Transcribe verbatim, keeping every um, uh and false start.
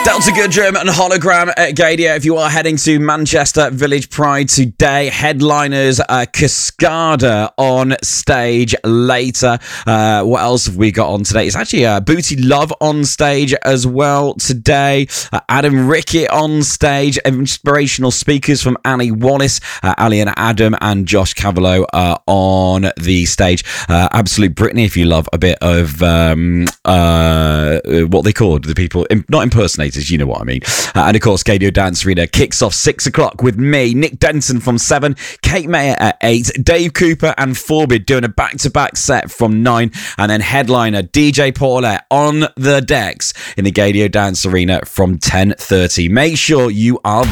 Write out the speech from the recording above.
Delta Goodrem and Hologram at Gadia. If you are heading to Manchester Village Pride today, headliners uh, Cascada on stage later. Uh, what else have we got on today? It's actually uh, Booty Love on stage as well today. Uh, Adam Rickett on stage. Inspirational speakers from Ali Wallace, uh, Ali and Adam, and Josh Cavallo uh, on the stage. Uh, Absolute Britney, if you love a bit of um, uh, what they called the people, not impersonators, you know what I mean. Uh, and of course, Gadio Dance Arena kicks off six o'clock with me, Nick Denton from seven, Kate Mayer at eight, Dave Cooper and Forbid doing a back-to-back set from nine, and then headliner D J Paulette on the decks in the Gadio Dance Arena from ten thirty. Make sure you are